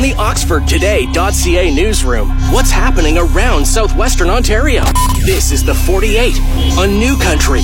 the OxfordToday.ca newsroom. What's happening around southwestern Ontario? This is the 48 on New Country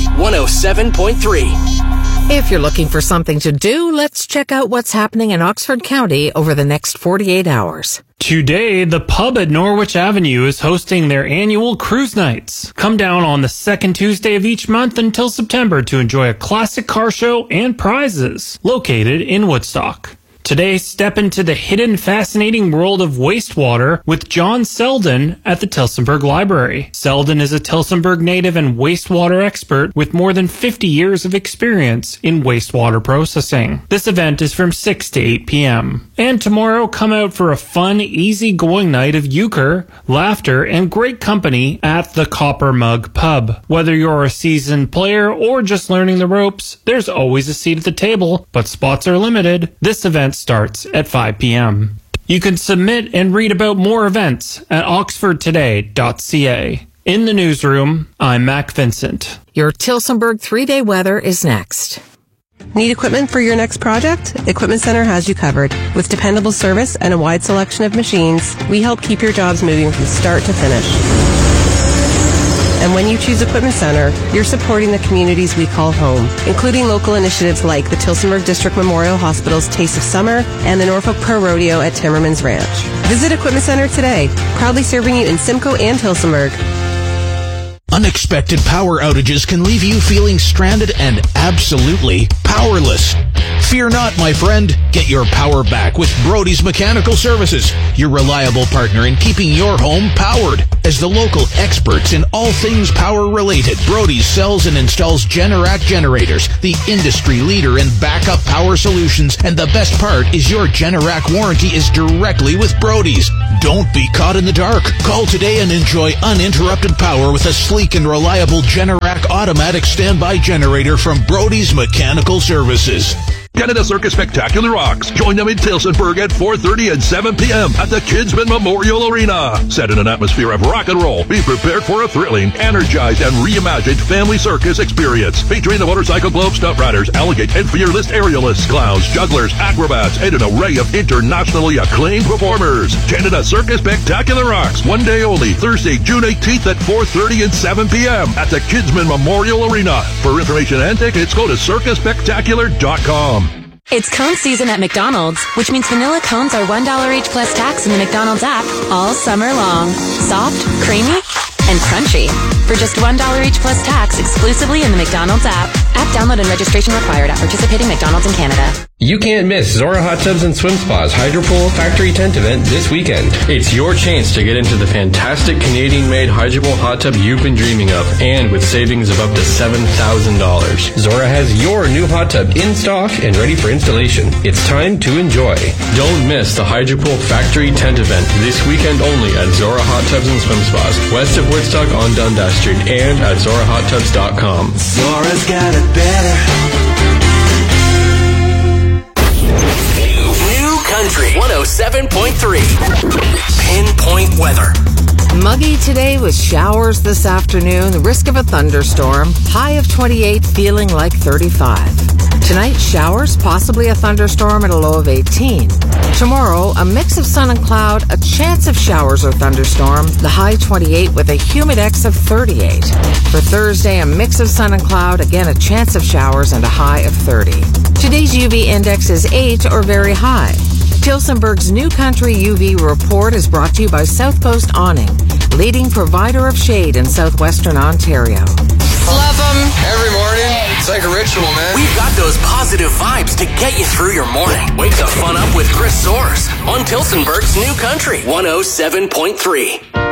107.3. If you're looking for something to do, let's check out what's happening in Oxford County over the next 48 hours. Today, the pub at Norwich Avenue is hosting their annual cruise nights. Come down on the second Tuesday of each month until September to enjoy a classic car show and prizes located in Woodstock. Today, step into the hidden, fascinating world of wastewater with John Selden at the Tillsonburg Library. Selden is a Tillsonburg native and wastewater expert with more than 50 years of experience in wastewater processing. This event is from 6 to 8 p.m. And tomorrow, come out for a fun, easy-going night of euchre, laughter, and great company at the Copper Mug Pub. Whether you're a seasoned player or just learning the ropes, there's always a seat at the table, but spots are limited. This event starts at 5 p.m. You can submit and read about more events at oxfordtoday.ca. In the newsroom, I'm Mac Vincent. Your Tillsonburg 3-day weather is next. Need equipment for your next project? Equipment Center has you covered. With dependable service and a wide selection of machines, we help keep your jobs moving from start to finish. And when you choose Equipment Center, you're supporting the communities we call home, including local initiatives like the Tillsonburg District Memorial Hospital's Taste of Summer and the Norfolk Pro Rodeo at Timmerman's Ranch. Visit Equipment Center today, proudly serving you in Simcoe and Tillsonburg. Unexpected power outages can leave you feeling stranded and absolutely powerless. Fear not, my friend. Get your power back with Brody's Mechanical Services, your reliable partner in keeping your home powered. As the local experts in all things power-related, Brody's sells and installs Generac generators, the industry leader in backup power solutions, and the best part is your Generac warranty is directly with Brody's. Don't be caught in the dark. Call today and enjoy uninterrupted power with a sleek and reliable Generac automatic standby generator from Brody's Mechanical Services. Canada Circus Spectacular Rocks. Join them in Tillsonburg at 4:30 and 7 p.m. at the Kidsman Memorial Arena. Set in an atmosphere of rock and roll, be prepared for a thrilling, energized, and reimagined family circus experience. Featuring the Motorcycle Globe stunt riders, Alligator, and fearless aerialists, clowns, jugglers, acrobats, and an array of internationally acclaimed performers. Canada Circus Spectacular Rocks. One day only, Thursday, June 18th at 4:30 and 7 p.m. at the Kidsman Memorial Arena. For information and tickets, go to circusspectacular.com. It's cone season at McDonald's, which means vanilla cones are $1 each plus tax in the McDonald's app all summer long. Soft, creamy, and crunchy. For just $1 each plus tax exclusively in the McDonald's app. App download and registration required at participating McDonald's in Canada. You can't miss Zora Hot Tubs and Swim Spa's Hydropool Factory Tent event this weekend. It's your chance to get into the fantastic Canadian-made Hydropool hot tub you've been dreaming of, and with savings of up to $7,000. Zora has your new hot tub in stock and ready for installation. It's time to enjoy. Don't miss the Hydropool Factory Tent event this weekend only at Zora Hot Tubs and Swim Spas, west of Woodstock on Dundas Street, and at ZoraHotTubs.com. Zora's got it better. New Country 107.3. Pinpoint weather. Muggy today with showers this afternoon, the risk of a thunderstorm, high of 28, feeling like 35. Tonight, showers, possibly a thunderstorm at a low of 18. Tomorrow, a mix of sun and cloud, a chance of showers or thunderstorm, the high 28 with a humidex of 38. For Thursday, a mix of sun and cloud, again a chance of showers and a high of 30. Today's UV index is 8 or very high. Tillsonburg's New Country UV report is brought to you by South Coast Awning, leading provider of shade in southwestern Ontario. Love them every morning. It's like a ritual, man. We've got those positive vibes to get you through your morning. Wake the fun up with Chris Soares on Tillsonburg's New Country 107.3.